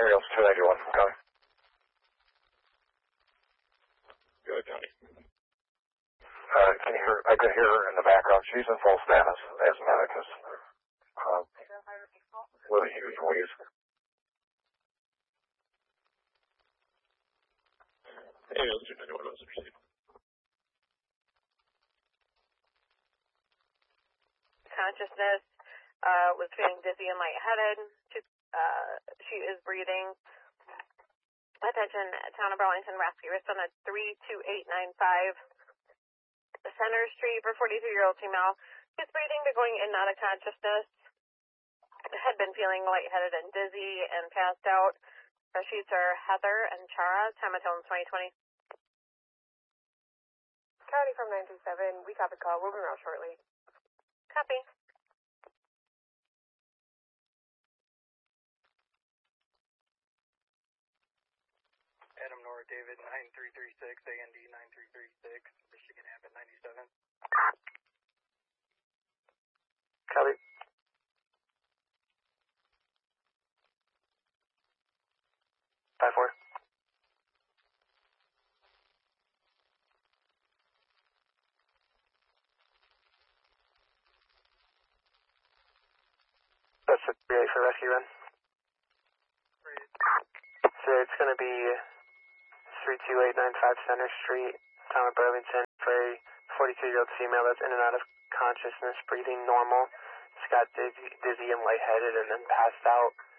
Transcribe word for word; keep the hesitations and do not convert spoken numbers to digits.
Ariel's two ninety-one from County. Good, County. Uh, can you hear, I can hear her in the background. She's in full status as medicus. Uh, with a huge wheeze. Ariel's two ninety-one was received. Consciousness, uh, was feeling dizzy and lightheaded. She, uh, she is breathing. Attention, Town of Burlington Rescue. We're still at three two eight nine five Center Street for forty-three-year-old female. She's breathing but going in and out of consciousness. Had been feeling lightheaded and dizzy and passed out. Her sheets are Heather and Chara. Time of tone twenty twenty. County from nine two seven. We copy call. Moving around shortly. Copy. Adam Nora David nine three three six, A N D nine three three six, Michigan Abbott ninety-seven. Copy. Five four. That's a three eight for rescue run. So it's going to be three two eight nine five Center Street, Town of Burlington, for a forty-two-year-old female that's in and out of consciousness, breathing normal. She's got dizzy, dizzy and lightheaded and then passed out.